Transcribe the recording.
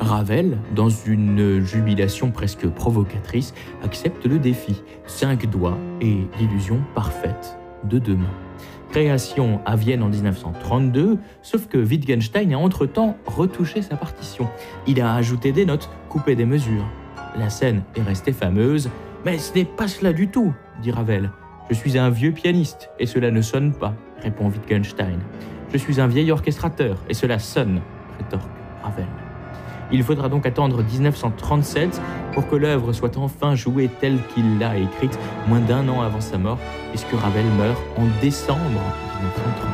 Ravel, dans une jubilation presque provocatrice, accepte le défi. 5 doigts et l'illusion parfaite de 2 mains. Création à Vienne en 1932, sauf que Wittgenstein a entre-temps retouché sa partition. Il a ajouté des notes, coupé des mesures. La scène est restée fameuse, mais ce n'est pas cela du tout, dit Ravel. Je suis un vieux pianiste et cela ne sonne pas, répond Wittgenstein. Je suis un vieil orchestrateur et cela sonne, rétorque Ravel. Il faudra donc attendre 1937 pour que l'œuvre soit enfin jouée telle qu'il l'a écrite, moins d'1 an avant sa mort, puisque Ravel meurt en décembre 1930.